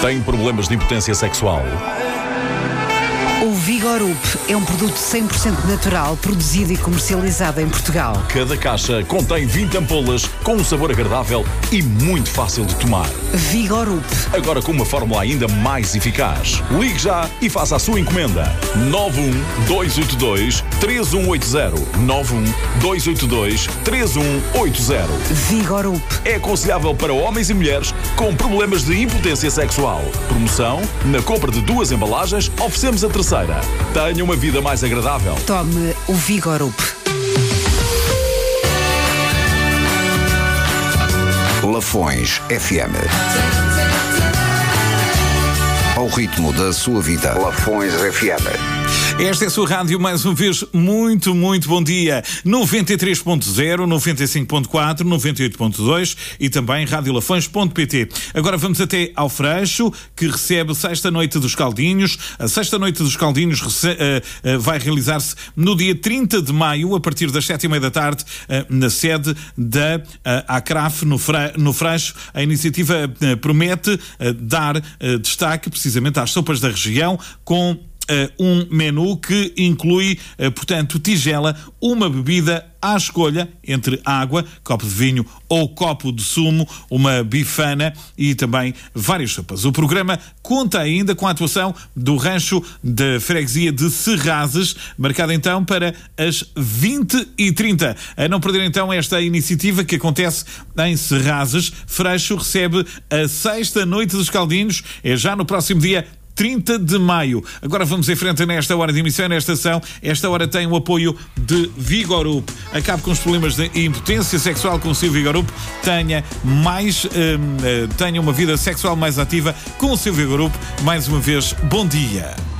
Tem problemas de impotência sexual? O Vigorup é um produto 100% natural, produzido e comercializado em Portugal. Cada caixa contém 20 ampolas com um sabor agradável e muito fácil de tomar. Vigorup. Agora com uma fórmula ainda mais eficaz. Ligue já e faça a sua encomenda. 91282-3180. 91282-3180. Vigorup. É aconselhável para homens e mulheres com problemas de impotência sexual. Promoção: na compra de 2 embalagens, oferecemos a terceira. Tenha uma vida mais agradável. Tome o Vigorup. Lafões FM. Ao ritmo da sua vida. Lafões FM. Esta é a sua rádio, mais uma vez, muito bom dia. 93.0, 95.4, 98.2 e também radiolafões.pt. Agora vamos até ao Freixo, que recebe Sexta Noite dos Caldinhos. A Sexta Noite dos Caldinhos vai realizar-se no dia 30 de maio, a partir das 7h30 da tarde, na sede da ACRAF, no Freixo. A iniciativa promete dar destaque precisamente às sopas da região, com um menu que inclui, portanto, tigela, uma bebida à escolha entre água, copo de vinho ou copo de sumo, uma bifana e também várias sopas. O programa conta ainda com a atuação do rancho da freguesia de Serrazes, marcada então para as 20h30. A não perder então esta iniciativa que acontece em Serrazes. Freixo recebe a Sexta Noite dos Caldinhos, é já no próximo dia 30 de maio. Agora vamos em frente nesta hora de emissão, nesta ação. Esta hora tem o apoio de Vigorup. Acabe com os problemas de impotência sexual com o seu Vigorup. Tenha uma vida sexual mais ativa com o seu Vigorup. Mais uma vez, bom dia.